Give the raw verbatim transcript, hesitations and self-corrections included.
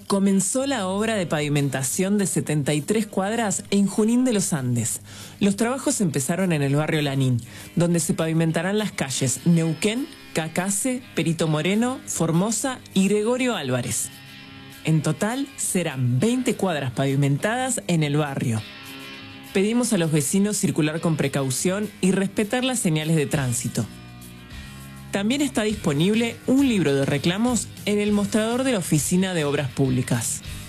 Comenzó la obra de pavimentación de setenta y tres cuadras en Junín de los Andes. Los trabajos empezaron en el barrio Lanín, donde se pavimentarán las calles Neuquén, Cacase, Perito Moreno, Formosa y Gregorio Álvarez. En total serán veinte cuadras pavimentadas en el barrio. Pedimos a los vecinos circular con precaución y respetar las señales de tránsito. También está disponible un libro de reclamos en el mostrador de la Oficina de Obras Públicas.